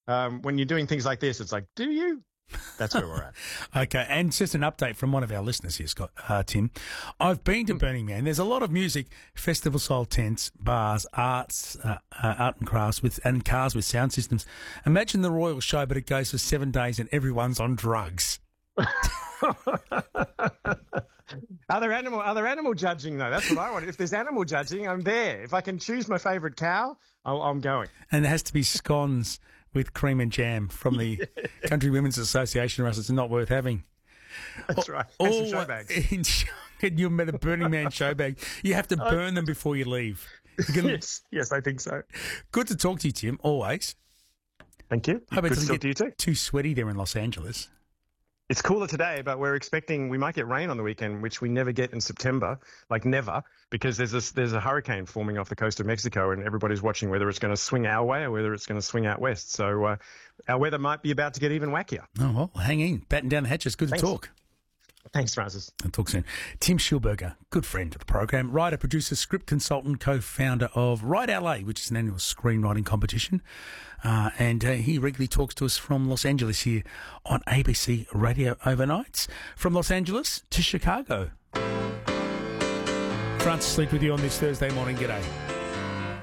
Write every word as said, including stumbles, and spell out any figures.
um, when you're doing things like this, it's like, do you? That's where we're at. Okay, and just an update from one of our listeners here, Scott, uh, Tim. I've been to Burning Man. There's a lot of music, festival-style tents, bars, arts, uh, uh, art and crafts, with and cars with sound systems. Imagine the Royal Show, but it goes for seven days and everyone's on drugs. Are there animal? Are there animal judging though? That's what I want. If there's animal judging, I'm there. If I can choose my favourite cow, I'll, I'm going. And there has to be scones with cream and jam from the yeah. Country Women's Association, or else it's not worth having. That's right. And some show bags. Can you remember the Burning Man show bag? You have to burn them before you leave. You can... Yes, yes, I think so. Good to talk to you, Tim. Always. Thank you. Hope Good it to doesn't talk to you too. Too sweaty there in Los Angeles. It's cooler today, but we're expecting we might get rain on the weekend, which we never get in September, like never, because there's this, there's a hurricane forming off the coast of Mexico, and everybody's watching whether it's going to swing our way or whether it's going to swing out west. So uh, our weather might be about to get even wackier. Oh, well, hang in. Batten down the hatches. Good Thanks. to talk. Thanks, Francis. And talk soon. Tim Schulberger, good friend of the program, writer, producer, script consultant, co-founder of Write L A, which is an annual screenwriting competition. Uh, and uh, he regularly talks to us from Los Angeles here on A B C Radio Overnights. From Los Angeles to Chicago. Francis Sleep with you on this Thursday morning. G'day.